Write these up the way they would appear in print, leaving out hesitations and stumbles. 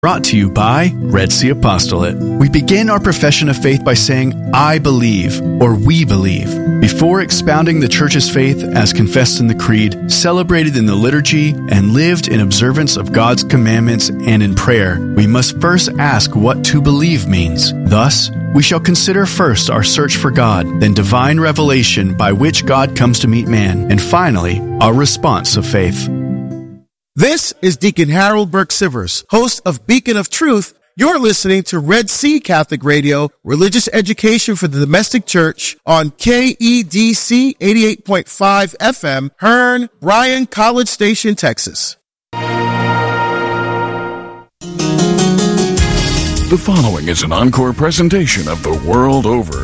Brought to you by Red Sea Apostolate. We begin our profession of faith by saying, I believe, or we believe. Before expounding the Church's faith as confessed in the Creed, celebrated in the liturgy, and lived in observance of God's commandments and in prayer, we must first ask what to believe means. Thus, we shall consider first our search for God, then divine revelation by which God comes to meet man, and finally, our response of faith. This is Deacon Harold Burke-Sivers, host of Beacon of Truth. You're listening to Red Sea Catholic Radio, religious education for the domestic church on KEDC 88.5 FM, Hearn, Bryan, College Station, Texas. The following is an encore presentation of The World Over.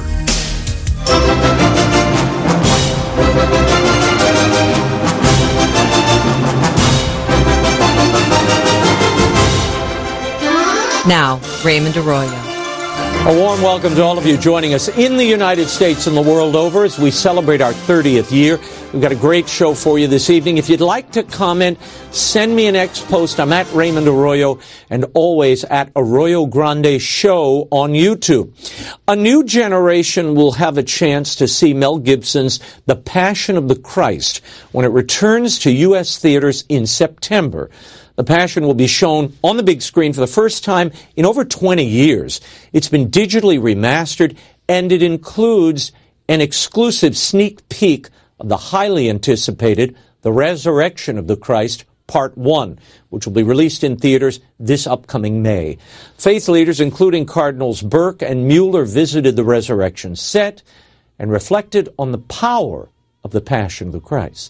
Now, Raymond Arroyo. A warm welcome to all of you joining us in the United States and the world over as we celebrate our 30th year. We've got a great show for you this evening. If you'd like to comment, send me an X post. I'm at Raymond Arroyo and always at Arroyo Grande Show on YouTube. A new generation will have a chance to see Mel Gibson's The Passion of the Christ when it returns to U.S. theaters in September. The Passion will be shown on the big screen for the first time in over 20 years. It's been digitally remastered, and it includes an exclusive sneak peek of the highly anticipated The Resurrection of the Christ, Part 1, which will be released in theaters this upcoming May. Faith leaders, including Cardinals Burke and Mueller, visited the resurrection set and reflected on the power of the Passion of the Christ.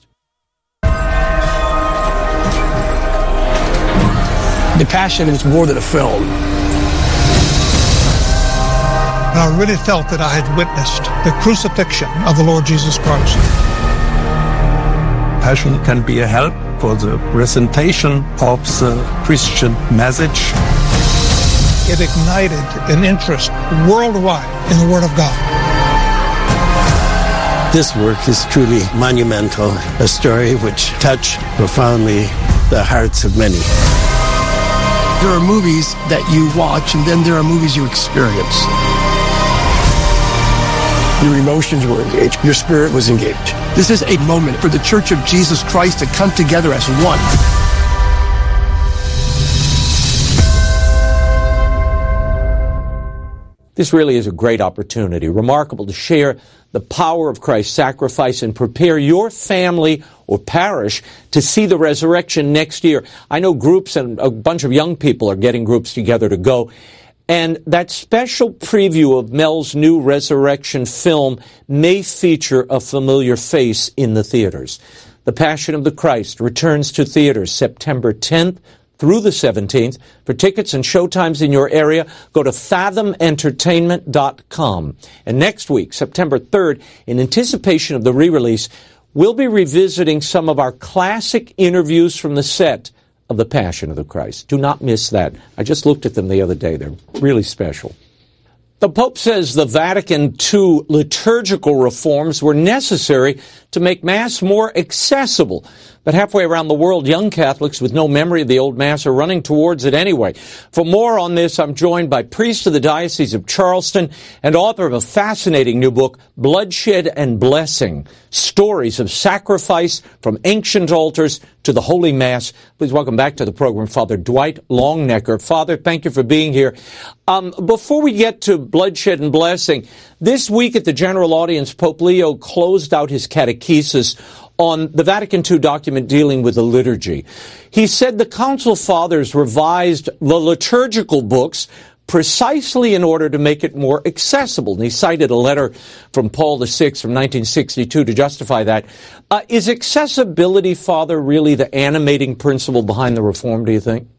The Passion is more than a film. And I really felt that I had witnessed the crucifixion of the Lord Jesus Christ. Passion can be a help for the presentation of the Christian message. It ignited an interest worldwide in the Word of God. This work is truly monumental, a story which touched profoundly the hearts of many. There are movies that you watch, and then there are movies you experience. Your emotions were engaged. Your spirit was engaged. This is a moment for the Church of Jesus Christ to come together as one. This really is a great opportunity, remarkable to share the power of Christ's sacrifice and prepare your family or parish to see the resurrection next year. I know groups and a bunch of young people are getting groups together to go. And that special preview of Mel's new resurrection film may feature a familiar face in the theaters. The Passion of the Christ returns to theaters September 10th through the 17th. For tickets and showtimes in your area, go to fathomentertainment.com. And next week, September 3rd, in anticipation of the re-release, we'll be revisiting some of our classic interviews from the set of The Passion of the Christ. Do not miss that. I just looked at them the other day. They're really special. The Pope says the Vatican II liturgical reforms were necessary to make Mass more accessible. But halfway around the world, young Catholics with no memory of the old Mass are running towards it anyway. For more on this, I'm joined by priest of the Diocese of Charleston and author of a fascinating new book, Bloodshed and Blessing, Stories of Sacrifice from Ancient Altars to the Holy Mass. Please welcome back to the program, Father Dwight Longnecker. Father, thank you for being here. Before we get to Bloodshed and Blessing, this week at the general audience, Pope Leo closed out his catechesis on the Vatican II document dealing with the liturgy. He said the Council Fathers revised the liturgical books precisely in order to make it more accessible. And he cited a letter from Paul VI from 1962 to justify that. Is accessibility, Father, really the animating principle behind the reform, do you think?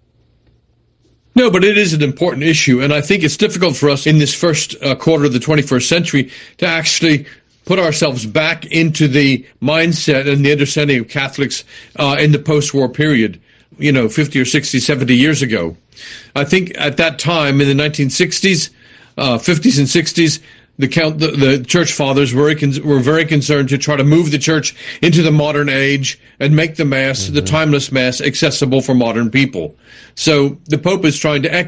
No, but it is an important issue, and I think it's difficult for us in this first quarter of the 21st century to actually put ourselves back into the mindset and the understanding of Catholics in the post-war period, 50 or 60, 70 years ago. I think at that time, in the 1960s, 50s and 60s, the church fathers were very concerned to try to move the church into the modern age and make the Mass, the timeless Mass, accessible for modern people. So the Pope is trying to